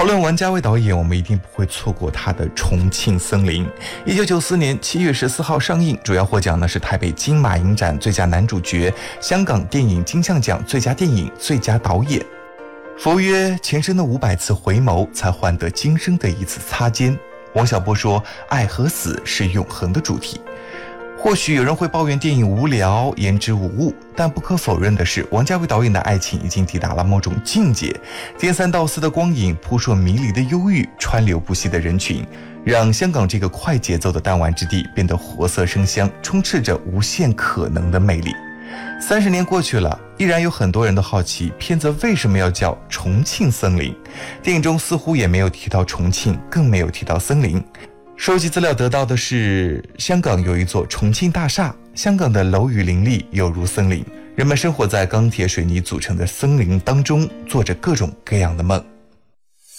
论王家卫导演，我们一定不会错过他的《重庆森林》。1994年7月14号上映，主要获奖呢是台北金马影展最佳男主角、香港电影金像奖最佳电影、最佳导演。佛曰前生的500次回眸，才换得今生的一次擦肩。王小波说，爱和死是永恒的主题。或许有人会抱怨电影无聊、言之无物，但不可否认的是，王家卫导演的爱情已经抵达了某种境界。颠三倒四的光影，扑朔迷离的忧郁，川流不息的人群，让香港这个快节奏的弹丸之地变得活色生香，充斥着无限可能的魅力。30年过去了，依然有很多人都好奇片子为什么要叫重庆森林。电影中似乎也没有提到重庆，更没有提到森林。收集资料得到的是，香港有一座重庆大厦，香港的楼宇林立，有如森林，人们生活在钢铁水泥组成的森林当中，做着各种各样的梦。